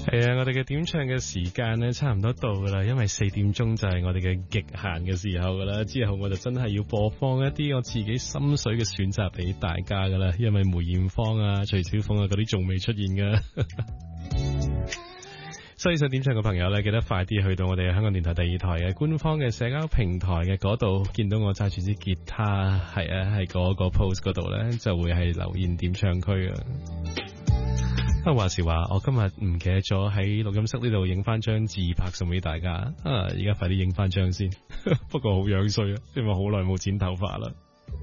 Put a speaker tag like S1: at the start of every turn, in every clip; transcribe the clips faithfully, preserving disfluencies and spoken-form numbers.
S1: 係啊，我哋嘅點唱嘅時間咧差唔多到噶啦，因為四點鐘就係我哋嘅極限嘅時候噶啦。之後我就真係要播放一啲我自己心水嘅選擇俾大家噶啦，因為梅艷芳啊、徐小鳳啊嗰啲仲未出現噶。所以想點唱嘅朋友咧，記得快啲去到我哋香港電台第二台嘅官方嘅社交平台嘅嗰度，見到我揸住支吉他，係啊，係嗰個 post 嗰度咧，就會係留言點唱區啊。啊，話時話，我今日唔記得咗喺錄音室呢度影翻張自拍送俾大家啊！而家快啲影翻張先，不過好樣衰啊，因為好耐冇剪頭髮啦。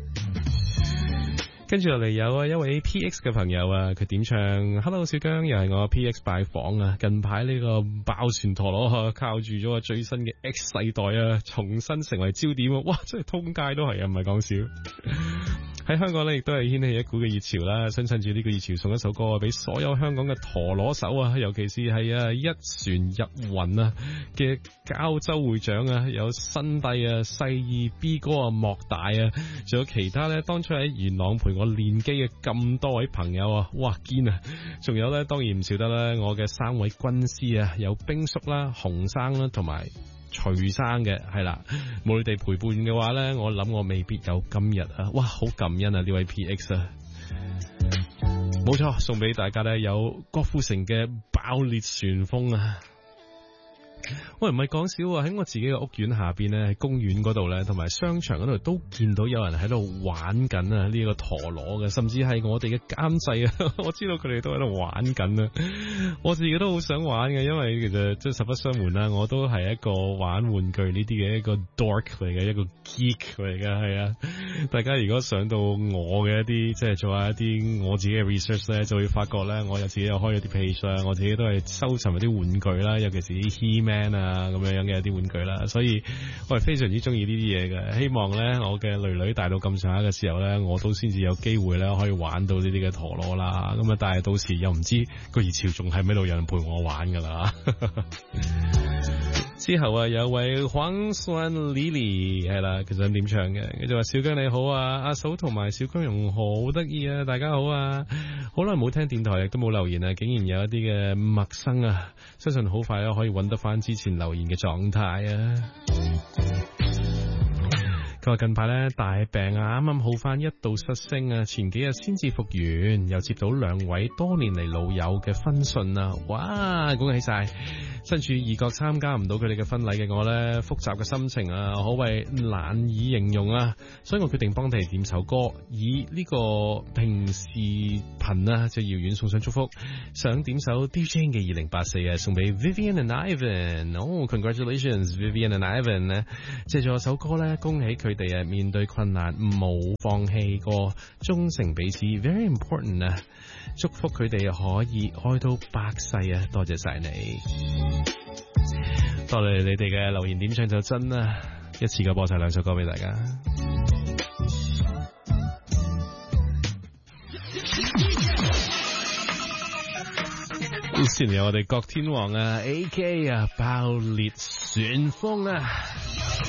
S1: 跟住落嚟有啊一位 P X 嘅朋友啊，佢點唱 Hello 小姜，又係我 P X 拜訪啊。近排呢個爆旋陀螺啊，靠住咗個最新嘅 X 世代啊，重新成為焦點啊！哇，真係通街都係啊，唔係講笑。喺香港咧，亦都係掀起一股嘅熱潮啦。想趁住呢個熱潮，送一首歌俾所有香港嘅陀螺手啊，尤其是係啊一船入雲啊嘅膠州會長啊，有新帝啊、細二 B 哥啊、莫大啊，仲有其他咧，當初喺元朗陪我練機嘅咁多位朋友啊，哇堅啊！仲有咧，當然唔少得啦，我嘅三位軍師啊，有冰叔啦、洪生啦，同埋徐生嘅，係啦，冇你哋陪伴嘅話呢，我諗我未必有今日啊！哇，好感恩啊呢位 P X 啊，冇錯，送俾大家呢有郭富城嘅爆裂旋風啊！喂，唔係講笑啊！喺我自己嘅屋苑下邊咧，喺公園嗰度咧，同埋商場嗰度都見到有人喺度玩緊啊！呢個陀螺嘅，甚至係我哋嘅監製啊，我知道佢哋都喺度玩緊啊！我自己都好想玩嘅，因為其實即係實不相瞞啦，我都係一個玩玩具呢啲嘅一個 dork 嚟嘅，一個 geek 嚟嘅，係啊！大家如果上到我嘅一啲即係做下一啲我自己嘅 research 咧，就會發覺咧，我有自己又開咗啲 page 啦，我自己都係收藏一啲玩具啦，尤其是啲 He-Man啊咁樣樣嘅一啲玩具啦，所以我係非常之中意呢啲嘢嘅。希望咧我嘅女女大到咁上下嘅時候咧，我都先至有機會咧可以玩到呢啲嘅陀螺啦。咁啊，但係到時又唔知個熱潮仲喺咪度有人陪我玩噶啦。之後啊，有位黃酸 Lily 係啦，其實點唱嘅？佢就話小姜你好啊，阿嫂同埋小姜蓉好得意啊，大家好啊，好耐冇聽電台亦都冇留言啊，竟然有一啲嘅陌生啊，相信好快咧可以揾得翻之前留言嘅狀態啊。佢話近排咧大病啊，啱啱好翻，一度失聲啊，前幾日先至復原，又接到兩位多年嚟老友嘅婚訊啊，哇，恭喜晒！身處異國參加唔到佢哋嘅婚禮嘅我咧，複雜嘅心情啊，可謂難以形容啊，所以我決定幫佢哋點首歌，以呢個平時頻啊，即係遙遠送上祝福，想點首 D J 嘅二零八四啊，送俾 Vivian and Ivan， 哦 ，congratulations Vivian and Ivan 咧，借咗首歌咧，恭喜佢哋啊，面對困難冇放棄過，忠誠彼此 very important 啊，祝福佢哋可以愛到百世啊，多謝晒你。多謝你哋嘅留言點唱就真啦，一次過播晒兩首歌俾大家。先有我哋郭天王啊 ，A K 啊，爆裂旋風啊！